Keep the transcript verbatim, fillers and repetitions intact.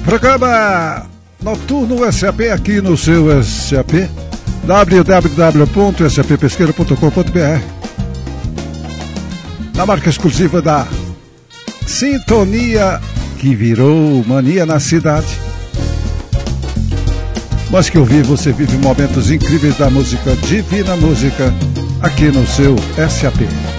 Programa Noturno S A P aqui no seu S A P, w w w ponto s a p pesqueira ponto com ponto b r, na marca exclusiva da Sintonia, que virou mania na cidade, mas que ouvir você vive momentos incríveis da música, divina música, aqui no seu S A P.